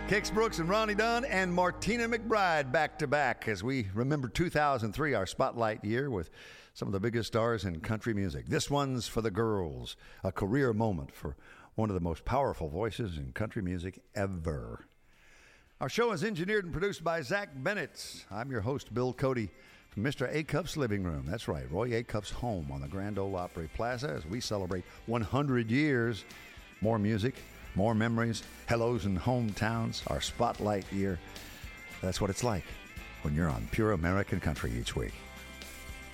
Kix Brooks and Ronnie Dunn and Martina McBride back to back as we remember 2003, our spotlight year with some of the biggest stars in country music. This one's for the girls, a career moment for one of the most powerful voices in country music ever. Our show is engineered and produced by Zach Bennett. I'm your host, Bill Cody, from Mr. Acuff's living room. That's right, Roy Acuff's home on the Grand Ole Opry Plaza as we celebrate 100 years. More music, more memories, hellos and hometowns, our spotlight year. That's what it's like when you're on Pure American Country each week.